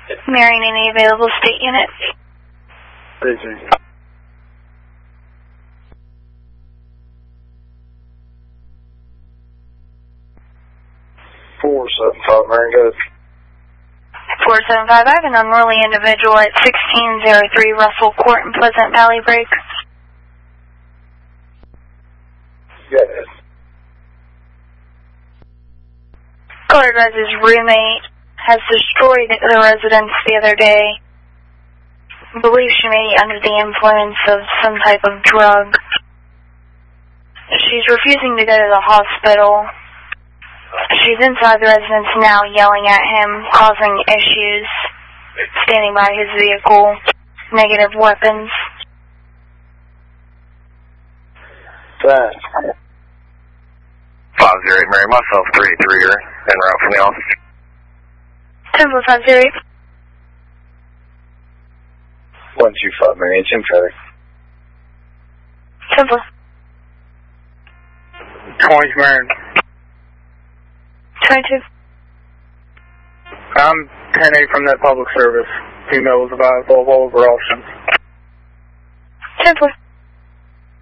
Marrying any available state unit. Busy. 475, Marion, go ahead. 475, I have an unruly individual at 1603 Russell Court in Pleasant Valley Break. Yes. Colored Resid's roommate has destroyed the residence the other day. I believe she may be under the influence of some type of drug. She's refusing to go to the hospital. She's inside the residence now yelling at him, causing issues, standing by his vehicle, negative weapons. Fast. 508, Mary, myself, 383 here, en route from the office. Temple 508. 125, Mary, it's in traffic. Temple. 20, Marion. 22. I'm 10-8 from that public service. Female was available over options. Temple.